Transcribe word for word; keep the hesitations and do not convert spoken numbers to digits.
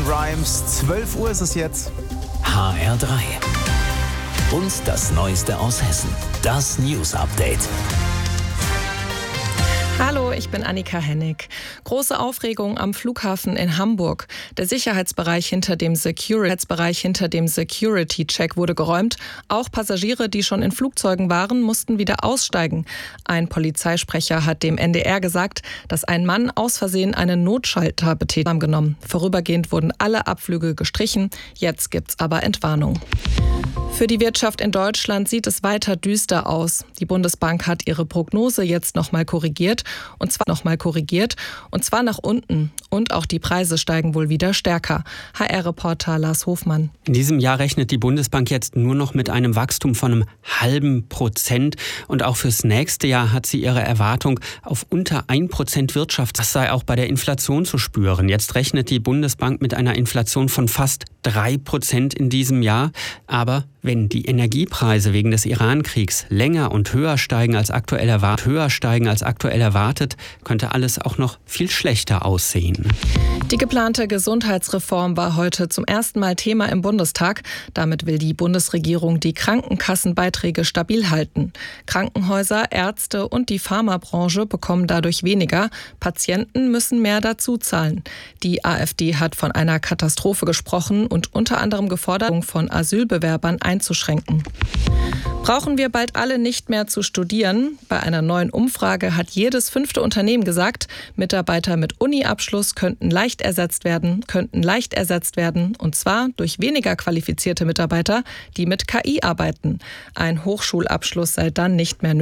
Rhymes. zwölf Uhr ist es jetzt. H R drei. Und das Neueste aus Hessen. Das News Update. Hallo, ich bin Annika Hennig. Große Aufregung am Flughafen in Hamburg. Der Sicherheitsbereich hinter dem Security-Bereich hinter dem Security-Check wurde geräumt. Auch Passagiere, die schon in Flugzeugen waren, mussten wieder aussteigen. Ein Polizeisprecher hat dem N D R gesagt, dass ein Mann aus Versehen einen Notschalter betätigt hat genommen. Vorübergehend wurden alle Abflüge gestrichen. Jetzt gibt's aber Entwarnung. Für die Wirtschaft in Deutschland sieht es weiter düster aus. Die Bundesbank hat ihre Prognose jetzt nochmal korrigiert und zwar nochmal korrigiert und zwar nach unten. Und auch die Preise steigen wohl wieder stärker. H R-Reporter Lars Hofmann. In diesem Jahr rechnet die Bundesbank jetzt nur noch mit einem Wachstum von einem halben Prozent. Und auch fürs nächste Jahr hat sie ihre Erwartung auf unter ein Prozent Wirtschaft. Das sei auch bei der Inflation zu spüren. Jetzt rechnet die Bundesbank mit einer Inflation von fast drei Prozent in diesem Jahr. Aber wenn die Energiepreise wegen des Iran-Kriegs länger und höher steigen als aktuell erwartet, höher steigen als aktuell erwartet, könnte alles auch noch viel schlechter aussehen. Die geplante Gesundheitsreform war heute zum ersten Mal Thema im Bundestag. Damit will die Bundesregierung die Krankenkassenbeiträge stabil halten. Krankenhäuser, Ärzte und die Pharmabranche bekommen dadurch weniger. Patienten müssen mehr dazu zahlen. Die AfD hat von einer Katastrophe gesprochen und unter anderem gefordert, von Asylbewerbern einzuschränken. Brauchen wir bald alle nicht mehr zu studieren? Bei einer neuen Umfrage hat jedes fünfte Unternehmen gesagt, Mitarbeiter mit Uni-Abschluss könnten leicht ersetzt werden, könnten leicht ersetzt werden, und zwar durch weniger qualifizierte Mitarbeiter, die mit K I arbeiten. Ein Hochschulabschluss sei dann nicht mehr nötig.